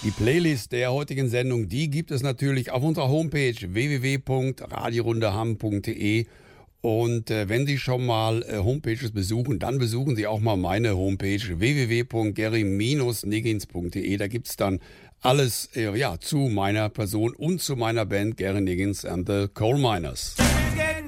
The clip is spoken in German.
Die Playlist der heutigen Sendung, die gibt es natürlich auf unserer Homepage www.radiorundeham.de. Und wenn Sie schon mal Homepages besuchen, dann besuchen Sie auch mal meine Homepage www.gary-niggins.de. Da gibt es dann alles zu meiner Person und zu meiner Band Gary Niggins and the Coal Miners.